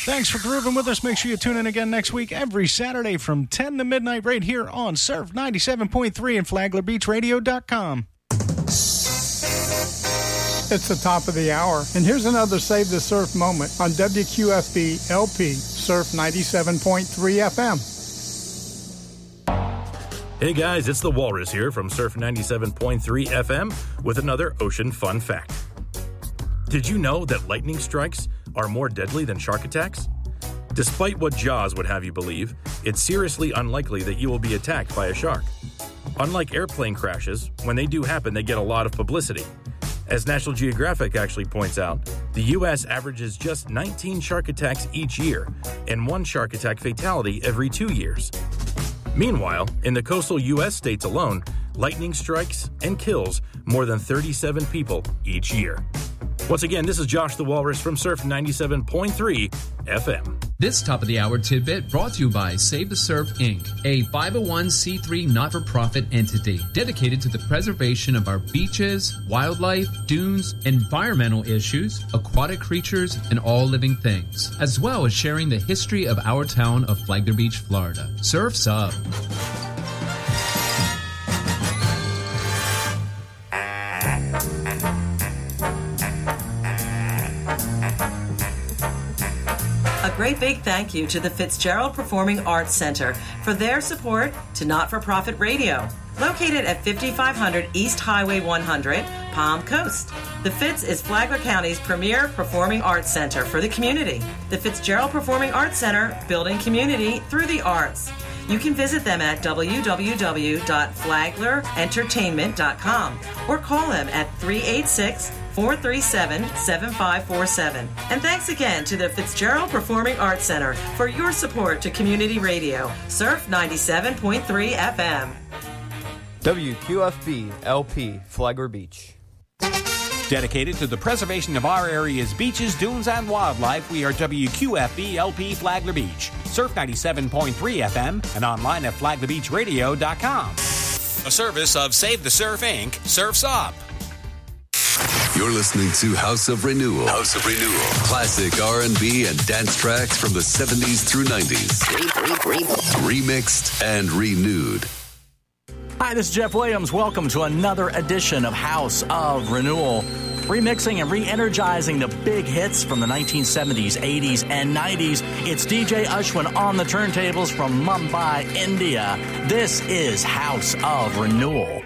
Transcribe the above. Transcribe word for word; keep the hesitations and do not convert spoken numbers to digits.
Thanks for grooving with us. Make sure you tune in again next week, every Saturday from ten to midnight, right here on Surf ninety-seven point three and Flagler Beach Radio dot com. It's the top of the hour, and here's another Save the Surf moment on W Q F B L P Surf ninety-seven point three F M. Hey guys, it's the Walrus here from Surf ninety-seven point three F M with another ocean fun fact. Did you know that lightning strikes are more deadly than shark attacks? Despite what Jaws would have you believe, it's seriously unlikely that you will be attacked by a shark. Unlike airplane crashes, when they do happen, they get a lot of publicity. As National Geographic actually points out, the U S averages just nineteen shark attacks each year and one shark attack fatality every two years. Meanwhile, in the coastal U S states alone, lightning strikes and kills more than thirty-seven people each year. Once again, this is Josh the Walrus from Surf ninety-seven point three F M. This top-of-the-hour tidbit brought to you by Save the Surf, Incorporated, a five oh one c three not-for-profit entity dedicated to the preservation of our beaches, wildlife, dunes, environmental issues, aquatic creatures, and all living things, as well as sharing the history of our town of Flagler Beach, Florida. Surf's up! A great big thank you to the Fitzgerald Performing Arts Center for their support to Not-for-Profit Radio, located at fifty-five hundred East Highway one hundred, Palm Coast. The Fitz is Flagler County's premier performing arts center for the community. The Fitzgerald Performing Arts Center, building community through the arts. You can visit them at w w w dot flagler entertainment dot com or call them at three eight six, four three seven, seven five four seven. And thanks again to the Fitzgerald Performing Arts Center for your support to community radio, Surf ninety-seven point three F M. W Q F B L P Flagler Beach. Dedicated to the preservation of our area's beaches, dunes, and wildlife, we are W Q F B L P Flagler Beach, Surf ninety-seven point three F M, and online at flagler beach radio dot com. A service of Save the Surf, Incorporated. Surf's Up. You're listening to House of Renewal. House of Renewal. Classic R and B and dance tracks from the seventies through nineties. Remixed and renewed. Hi, this is Jeff Williams. Welcome to another edition of House of Renewal. Remixing and re-energizing the big hits from the nineteen seventies, eighties, and nineties. It's D J Ashwin on the turntables from Mumbai, India. This is House of Renewal.